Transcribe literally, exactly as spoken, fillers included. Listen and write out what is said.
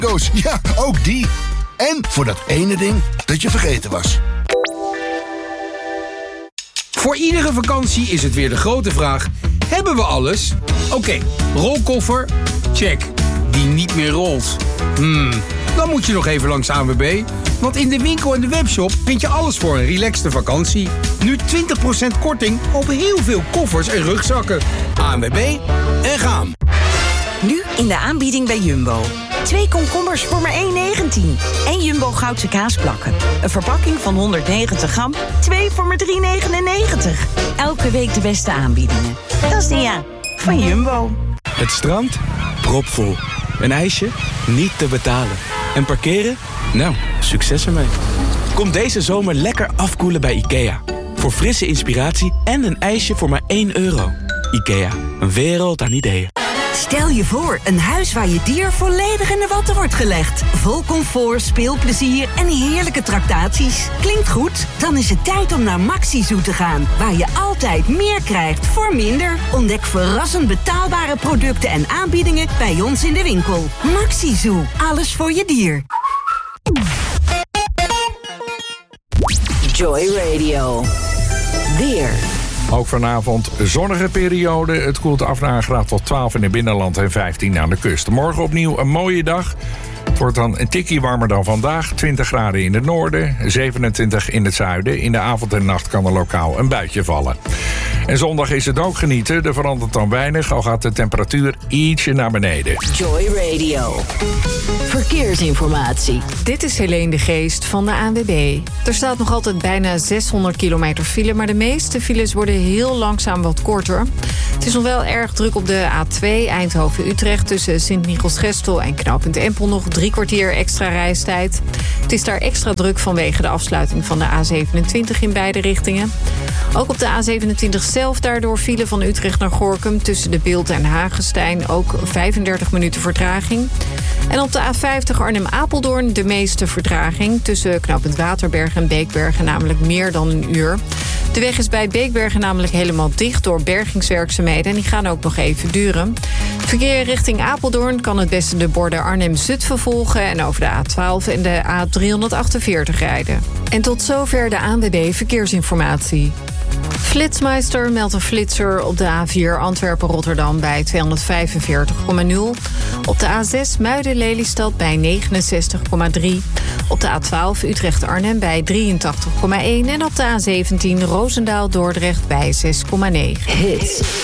Goos, ja, ook die. En voor dat ene ding dat je vergeten was. Voor iedere vakantie is het weer de grote vraag: hebben we alles? Oké, okay, rolkoffer, check. Die niet meer rolt. Hmm, dan moet je nog even langs A N W B. Want in de winkel en de webshop vind je alles voor een relaxte vakantie. Nu twintig procent korting op heel veel koffers en rugzakken. A N W B en gaan. Nu in de aanbieding bij Jumbo. Twee komkommers voor maar één negentien. En Jumbo Goudse kaasplakken. Een verpakking van honderdnegentig gram. Twee voor maar drie negenennegentig. Elke week de beste aanbiedingen. Dat is de ja van Jumbo. Het strand? Propvol. Een ijsje? Niet te betalen. En parkeren? Nou, succes ermee. Kom deze zomer lekker afkoelen bij IKEA. Voor frisse inspiratie en een ijsje voor maar één euro. IKEA, een wereld aan ideeën. Stel je voor, een huis waar je dier volledig in de watten wordt gelegd. Vol comfort, speelplezier en heerlijke tractaties. Klinkt goed? Dan is het tijd om naar Maxi-Zoo te gaan. Waar je altijd meer krijgt voor minder. Ontdek verrassend betaalbare producten en aanbiedingen bij ons in de winkel. Maxi-Zoo, alles voor je dier. Joy Radio. Weer. Ook vanavond zonnige periode. Het koelt af naar een graad tot twaalf in het binnenland en vijftien aan de kust. Morgen opnieuw een mooie dag. Het wordt dan een tikkie warmer dan vandaag. twintig graden in het noorden, zevenentwintig in het zuiden. In de avond en nacht kan er lokaal een buitje vallen. En zondag is het ook genieten. Er verandert dan weinig, al gaat de temperatuur ietsje naar beneden. Joy Radio. Verkeersinformatie. Dit is Helene de Geest van de A N W B. Er staat nog altijd bijna zeshonderd kilometer file, maar de meeste files worden heel langzaam wat korter. Het is nog wel erg druk op de A twee Eindhoven-Utrecht tussen Sint-Michiels-Gestel en knooppunt Empel nog drie kwartier extra reistijd. Het is daar extra druk vanwege de afsluiting van de A zevenentwintig in beide richtingen. Ook op de A zevenentwintig zelf daardoor file van Utrecht naar Gorinchem tussen de Bilt en Hagestein ook vijfendertig minuten vertraging. En op de A vijftig Arnhem-Apeldoorn de meeste vertraging tussen knooppunt Waterberg en Beekbergen, namelijk meer dan een uur. De weg is bij Beekbergen namelijk helemaal dicht door bergingswerkzaamheden en die gaan ook nog even duren. Verkeer richting Apeldoorn kan het beste de borden Arnhem-Zutphen volgen en over de A twaalf en de A driehonderdachtenveertig rijden. En tot zover de A N W B Verkeersinformatie. Flitsmeister meldt een flitser op de A vier Antwerpen-Rotterdam bij tweehonderdvijfenveertig komma nul. Op de A zes Muiden-Lelystad bij negenenzestig komma drie. Op de A twaalf Utrecht-Arnhem bij drieëntachtig komma één. En op de A zeventien Roosendaal-Dordrecht bij zes komma negen. Hits.